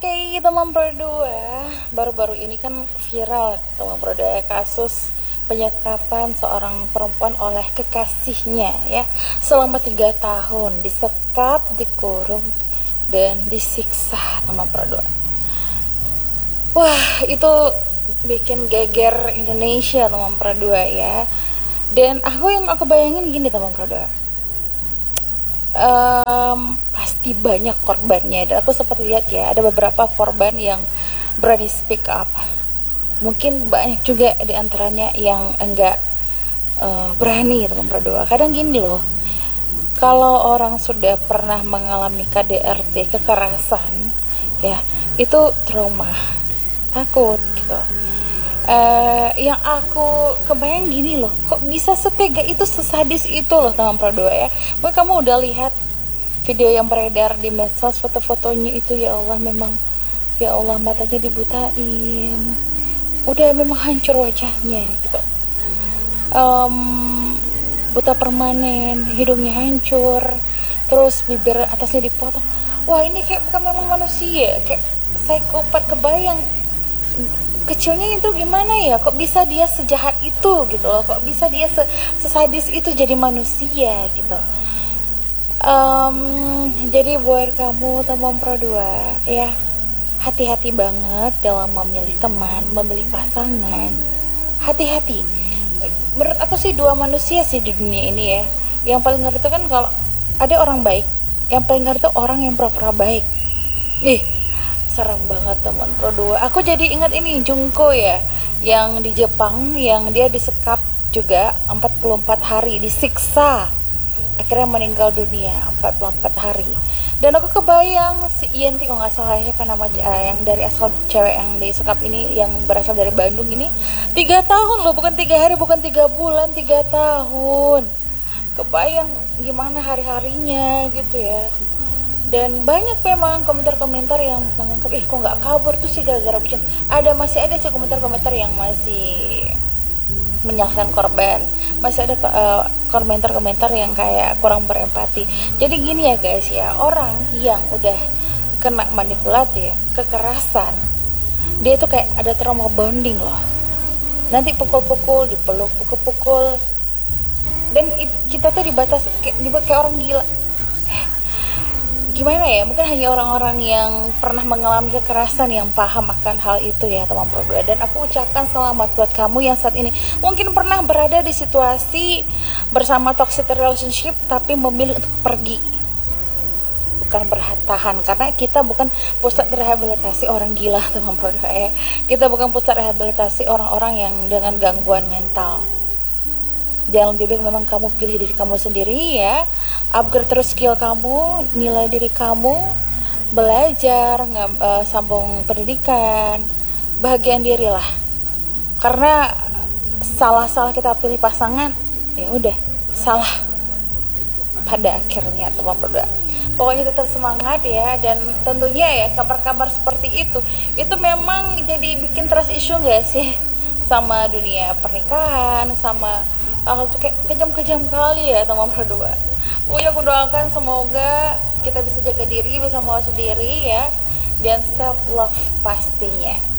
Oke, teman berdua, baru-baru ini kan viral teman berdua kasus penyekapan seorang perempuan oleh kekasihnya ya selama 3 tahun disekap, dikurung dan disiksa teman berdua. Wah, itu bikin geger Indonesia teman berdua ya. Dan aku bayangin gini teman berdua. Pasti banyak korbannya dan aku sempat lihat ya ada beberapa korban yang berani speak up, mungkin banyak juga diantaranya yang enggak berani teman berdua. Kadang gini loh, kalau orang sudah pernah mengalami KDRT, kekerasan ya, itu trauma, takut gitu. Yang aku kebayang gini loh, kok bisa setega itu, sesadis itu loh teman berdua ya. Mungkin kamu udah lihat video yang beredar di medsos, foto-fotonya itu, ya Allah, memang ya Allah, matanya dibutain, udah memang hancur wajahnya gitu, buta permanen, hidungnya hancur, terus bibir atasnya dipotong. Wah, ini kayak bukan memang manusia, kayak psikopat. Kebayang kecilnya itu gimana ya, kok bisa dia sejahat itu gitu loh, kok bisa dia sesadis itu jadi manusia gitu. Jadi buat kamu teman berdua ya, hati-hati banget dalam memilih teman, memilih pasangan. Hati-hati. Menurut aku sih dua manusia sih di dunia ini ya, yang paling ngerti itu kan kalau ada orang baik, yang paling ngerti itu orang yang pura-pura baik. Serem banget teman berdua. Aku jadi ingat ini Junko ya, yang di Jepang, yang dia disekap juga 44 hari, disiksa, akhirnya meninggal dunia 44 hari. Dan aku kebayang si Yenti, kalau nggak salah siapa nama yang dari asal cewek yang disekap ini, yang berasal dari Bandung ini, 3 tahun loh, bukan 3 hari, bukan 3 bulan, 3 tahun. Kebayang gimana hari-harinya gitu ya. Dan banyak memang komentar-komentar yang menganggap kok nggak kabur tuh sih gara-gara bucin. Masih ada sih komentar-komentar yang masih menyalahkan korban, masih ada komentar-komentar yang kayak kurang berempati. Jadi gini ya guys ya, orang yang udah kena manipulasi ya, kekerasan, dia tuh kayak ada trauma bonding loh. Nanti pukul-pukul, dipeluk, pukul-pukul, dan kita tuh dibatasi kayak orang gila. Gimana ya, mungkin hanya orang-orang yang pernah mengalami kekerasan yang paham akan hal itu ya teman berdua. Dan aku ucapkan selamat buat kamu yang saat ini mungkin pernah berada di situasi bersama toxic relationship tapi memilih untuk pergi, bukan bertahan. Karena kita bukan pusat rehabilitasi orang gila teman berdua ya. Kita bukan pusat rehabilitasi orang-orang yang dengan gangguan mental. Dan lebih baik memang kamu pilih diri kamu sendiri ya, upgrade terus skill kamu, nilai diri kamu, belajar, sambung pendidikan, bahagian diri lah. Karena salah kita pilih pasangan, ya udah salah pada akhirnya teman berdua. Pokoknya tetap semangat ya, dan tentunya ya kabar-kabar seperti itu memang jadi bikin trust issue gak sih sama dunia pernikahan, sama hal kayak kejam-kejam kali ya teman berdua. Pokoknya aku doakan semoga kita bisa jaga diri, bisa mau sendiri ya, dan self love pastinya.